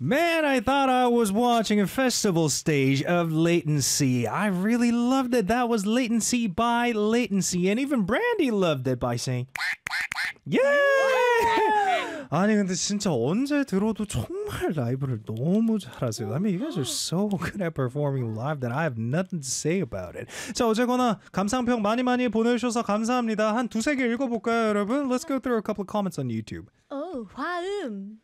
Man, I thought I was watching a festival stage of Latency. I really loved it. That was Latency by Latency. And even Brandy loved it by saying, yeah! 아니 근데 진짜 언제 들어도 정말 라이브를 너무 잘하세요. I mean, you guys are so good at performing live that I have nothing to say about it. 자, 어쨌거나 감상평 많이 보내주셔서 감사합니다. 한 두세 개 읽어볼까요, 여러분? Let's go through a couple of comments on YouTube. 오, 화음.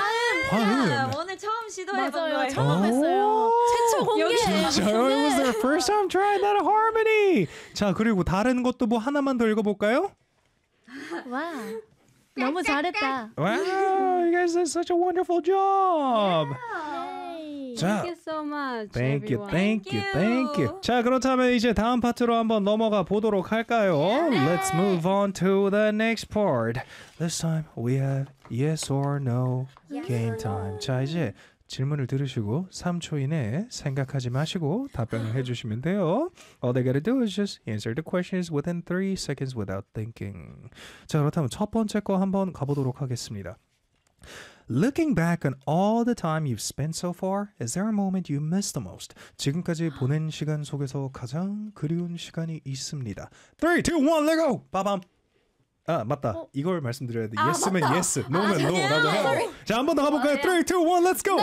오늘 처음 시도해본 맞아요. 거예요. 처음 했어요. 최초 공개. 진짜요? It was their first time trying that harmony. 자, 그리고 다른 것도 뭐 하나만 더 읽어볼까요? 와, 너무 잘했다. Wow, you guys did such a wonderful job. Yay. 자, Thank you so much, Thank you, everyone. thank you. 자, 그렇다면 이제 다음 파트로 한번 넘어가 보도록 할까요? Let's move on to the next part. This time we have yes or no game time. 자, 이제 질문을 들으시고 3초 이내에 생각하지 마시고 답변을 해주시면 돼요. All they gotta do is just answer the questions within 3 seconds without thinking. 자, 그렇다면 첫 번째 거 한번 가보도록 하겠습니다. Looking back on all the time you've spent so far, is there a moment you miss the most? 지금까지 보낸 시간 속에서 가장 그리운 시간이 있습니다. 3, 2, 1, let go! 빠밤! 아, 맞다. 이걸 말씀드려야 돼. Yes면 yes, no면 no. 나도 해요. 자, 한 번 더 가볼까요? 3, 2, 1, let's go!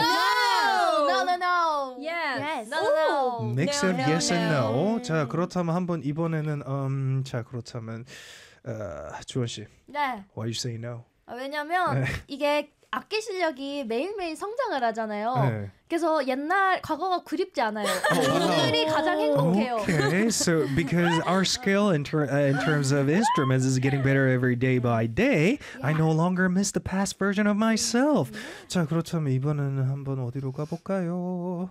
No. Yes. No. Mix of yes and no. 자, 그렇다면 한번 이번에는 자, 그렇다면 주원 씨. 네. Why you say no? 왜냐면 이게 악기 실력이 매일매일 성장을 하잖아요. 네. 그래서 과거가 그립지 않아요. 오늘이 가장 행복해요. Okay, so because our skill in terms of instruments is getting better every day by day, I no longer miss the past version of myself. 자, 그렇다면 이번에는 한번 어디로 가볼까요?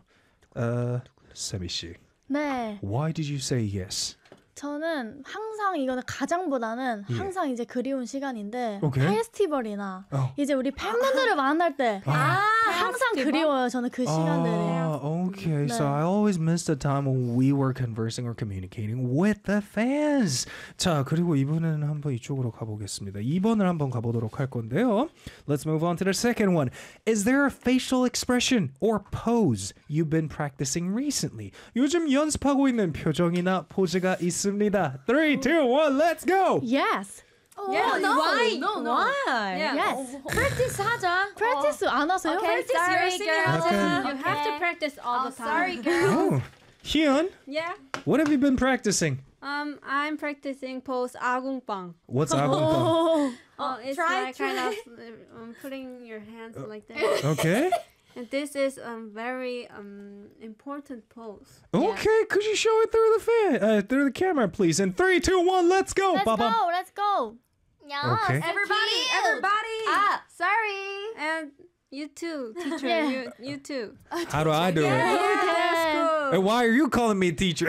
세미 씨. 네. Why did you say yes? 저는 항상 이거는 가장보다는 항상 이제 그리운 시간인데 오케이. 페스티벌이나 이제 우리 팬분들을 만날 때 항상 그리워요. 저는 그 시간들이. Okay. So I always miss the time when we were conversing or communicating with the fans. 자, 그리고 이번에는 한번 이쪽으로 가보겠습니다. 2번을 한번 가보도록 할 건데요. Let's move on to the second one. Is there a facial expression or pose you've been practicing recently? 요즘 연습하고 있는 표정이나 포즈가 있습니다. 3, 2, 1, let's go! Yes. Yeah, no. why? No. Why? Yeah. Yes. Practice 하자. 프랙티스 안 하세요? Practice your singing. Okay. You have to practice all the time. Sorry, girl. Oh, Hyun, Yeah. what have you been practicing? I'm practicing pose 아궁빵. What's 아궁빵? It's Try, like kind of putting your hands like that. Okay. And this is a very important pose. Okay, could you show it through the camera, please? In 3, 2, 1, let's go. Let's go. Yes. Okay. Everybody. Sorry. And you too, teacher. Yeah. You too. How do I do it? That's cool. And why are you calling me teacher?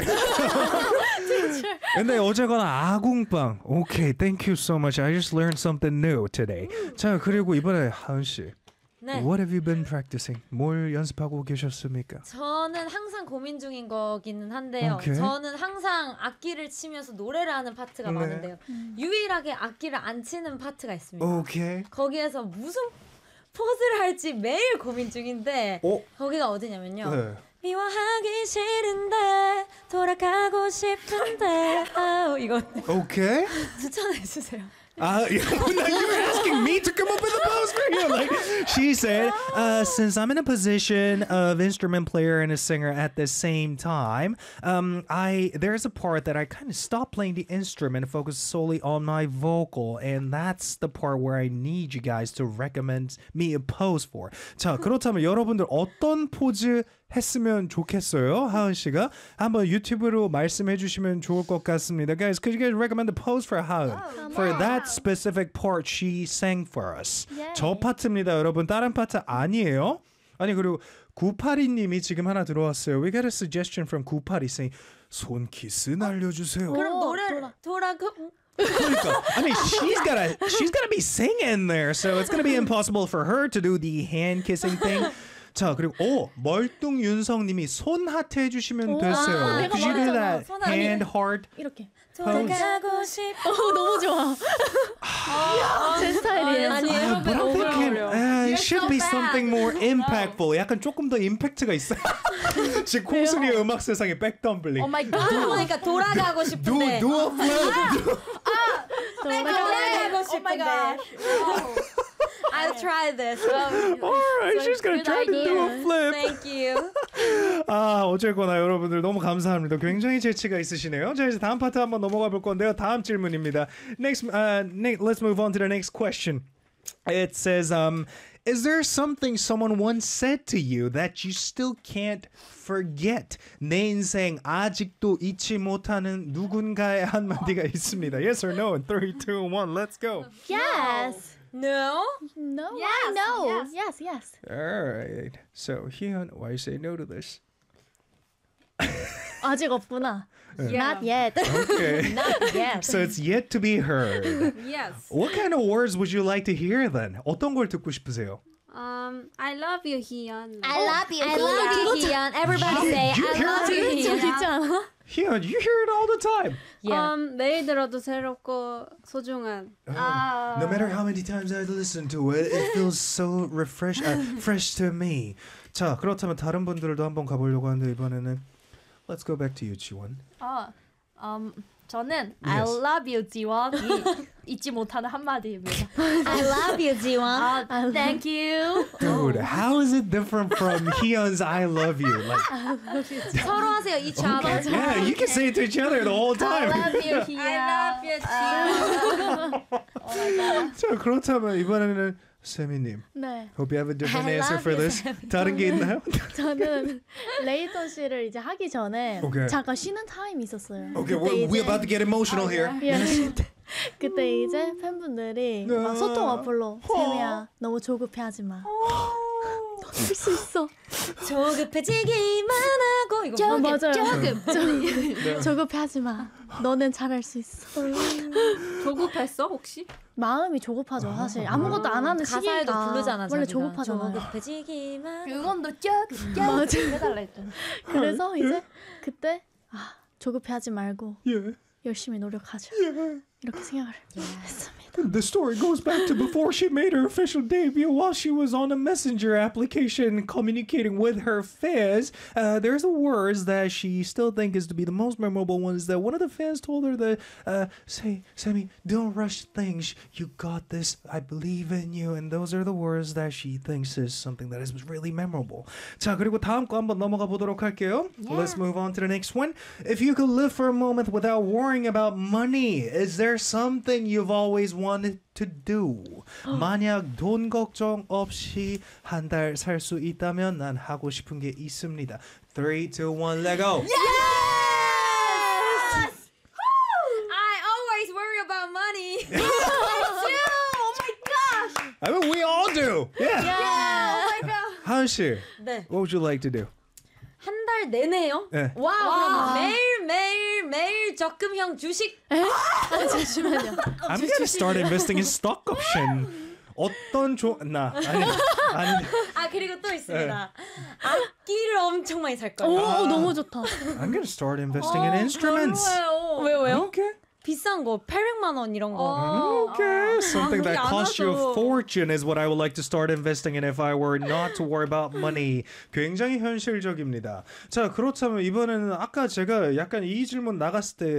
근데 어제거나 아궁빵. Okay, thank you so much. I just learned something new today. 자, 그리고 이번에 하은 씨. 네. What have you been practicing? 뭘 연습하고 계셨습니까? 저는 항상 고민 중인 거기는 한데요. 오케이. 저는 항상 악기를 치면서 노래를 하는 파트가 네. 많은데요. 유일하게 악기를 안 치는 파트가 있습니다. Okay. 거기에서 무슨 포즈를 할지 매일 고민 중인데 거기가 어디냐면요. 네. 미워하기 싫은데 돌아가고 싶은데 이거 Okay. 추천해 주세요. Now you were asking me to come up with a pose for you. Like she said, since I'm in a position of instrument player and a singer at the same time, there's a part that I kind of stop playing the instrument and focus solely on my vocal, and that's the part where I need you guys to recommend me a pose for. 자, 그렇다면 여러분들 어떤 포즈 했으면 좋겠어요? 하은 씨가 한번 유튜브로 말씀해 주시면 좋을 것 같습니다. Guys, could you guys recommend the pose for 하은? For that specific part she sang for us. 저 파트입니다, 여러분. 다른 파트 아니에요. 아니, 그리고 982님이 지금 하나 들어왔어요. We got a suggestion from 982 saying 손키스 날려주세요. 그럼 노래 그러니까, I mean, she's gotta be singing there, so it's gonna be impossible for her to do the hand kissing thing. 자, 자, 그리고 멀뚱 윤성님이 손 하트 해주시면 됐어요. 내가 Could you do 말했잖아. that? 손 아니. Hand heart. 이렇게. 돌아가고 싶어. 너무 좋아. 제 스타일이에요. 아니에요. But I'm thinking it should be something more impactful. 약간 조금 더 임팩트가 있어요. 지금 콩순이의 음악 세상에 백덤블링. 오 마이 갓. 그러니까 돌아가고 싶은데. Do a flip. 돌아가고 싶은데. I'll try this. Alright, she's gonna try to do a flip. Thank you. 어쨌거나 여러분들 너무 감사합니다. 굉장히 재치가 있으시네요. 자, 이제 다음 파트 한번 넘어가 볼 건데요. 다음 질문입니다. Let's move on to the next question. It says, is there something someone once said to you that you still can't forget? 내 인생 아직도 잊지 못하는 누군가의 한마디가 있습니다. Yes or no? In 3, 2, 1, let's go. Yes. No? No. Yes, No. yes. Yes. Alright. So, Hyun, why you say no to this? 아직 없구나. Not yet. Okay. Not yet. So it's yet to be heard. Yes. What kind of words would you like to hear then? 어떤 걸 듣고 싶으세요? I love you, Hyun. love you, Hyun. Everybody say You I hear love you, 저 Hyun. 있지 않아? Hyun, you hear it all the time. Yeah. 매일 들어도 새롭고 소중한. No matter how many times I listen to it, it feels so fresh to me. 자, 그렇다면 다른 분들도 한번 가보려고 하는데 이번에는 Let's go back to you, Jiwon. 저는 Yes. I love you, 지원이 잊지 못하는 한마디입니다. I love you, 지원. Thank you. Dude, how is it different from Hyun's I love you? Like, 서로 하세요. each other. okay, yeah, you can say it to each other the whole time. Love you, 희야. I love you, 지원. 자, 그렇다면 이번에는 세미님. 네. Hope you have a different I answer love for you, this. 다른 게 있나요? 저는 레이턴 씨를 이제 하기 전에 Okay. 잠깐 쉬는 타임이 있었어요. Okay, 그때 we're 이제- about to get emotional here. 그때 이제 팬분들이 막 소통 어플로 세미야 너무 조급해하지 마. 넌 할 수 있어. 조급해지기만 하고 이거 맞아요. 조급해하지 마. 너는 잘할 수 있어. 조급했어 혹시? 마음이 조급하죠 사실. 아무것도 안 하는 가사에도 시기가 부르잖아. 원래 자기가. 조급하잖아요. 조급해지기만. 그건도 맞아. 해달라 했잖아. 그래서 이제 그때 조급해하지 말고 Yeah. 열심히 노력하자. 이렇게 생각을 했습니다. The story goes back to before she made her official debut. While she was on a messenger application communicating with her fans, there's the words that she still think is to be the most memorable ones that one of the fans told her that, say, Sammy, don't rush things. You got this. I believe in you. And those are the words that she thinks is something that is really memorable. 자, 그리고 다음 거 한번 넘어가 보도록 할게요. Let's move on to the next one. If you could live for a moment without worrying about money, is there something you've always wanted to do? 만약 돈 걱정 없이 한 달 살 수 있다면 난 하고 싶은 게 있습니다. 3, 2, 1, let go. Yes! I always worry about money. Oh my gosh. I mean, we all do. Yeah. Oh my god. 하은 씨, 네. what would you like to do? 한 달 내내요? 네. 와, 매일 적금형 주식. 잠시만요. I'm gonna start investing in stock option. 어떤 아니. 그리고 또 있습니다. 악기를 엄청 많이 살 거예요. 오 너무 좋다. I'm gonna start investing in instruments. 왜요? Okay. 비싼 거 800만 원 이런 거. Okay, something that 안 costs you a 와서. fortune is what I would like to start investing in if I were not to worry about money. 굉장히 현실적입니다. 자, 그렇다면 이번에는 아까 제가 약간 이 질문 나갔을 때